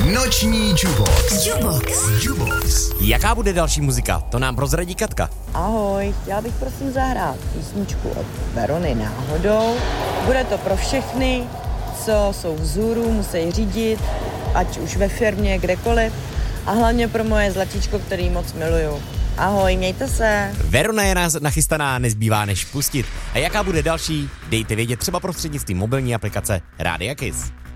Noční Jubox. Jaká bude další muzika? To nám prozradí Katka. Ahoj, chtěla bych prosím zahrát písničku od Verony Náhodou. Bude to pro všechny, co jsou vzhůru, musí řídit, ať už ve firmě, kdekoliv. A hlavně pro moje zlatíčko, který moc miluju. Ahoj, mějte se. Verona je nás nachystaná, nezbývá než pustit. A jaká bude další? Dejte vědět třeba prostřednictvím mobilní aplikace Rádia Kiss.